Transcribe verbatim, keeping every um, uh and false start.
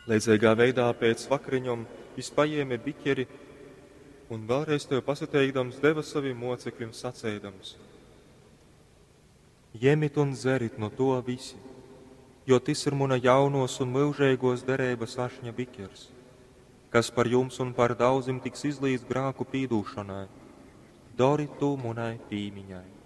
Līdzīgā veidā pēc vakariņom viņš paēma biķeri un vēlreiz tev pasateikdams deva saviem mocekļiem sacēdams: Ņemiet un dzerit no to visi, jo tas ir mana jaunos un mūžīgos derības ašņa biķers, kas par jums un par daudziem tiks izlīdz grāku pīdūšanai. Dari to manai pīmiņai.